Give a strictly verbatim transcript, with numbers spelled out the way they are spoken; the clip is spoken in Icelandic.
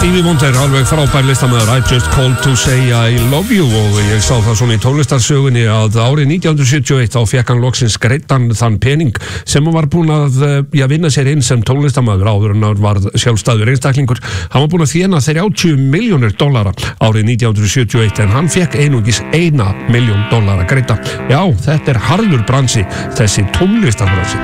Stevie Wonder, alveg frábær listamaður. I just called to say I love you, og ég sá það svona í tónlistarsögunni að árið nítján hundruð sjötíu og eitt þá fékk hann loksins greiddan þann pening sem hann var búinn að ja, vinna sér inn sem tónlistamaður áður en hann var sjálfstæður einstaklingur. Hann var búinn að þéna þrjátíu milljónir dollara árið nítján hundruð sjötíu og eitt en hann fékk einungis eina milljón dollara greidda. Já, þetta er harður bransi, þessi tónlistarbransi.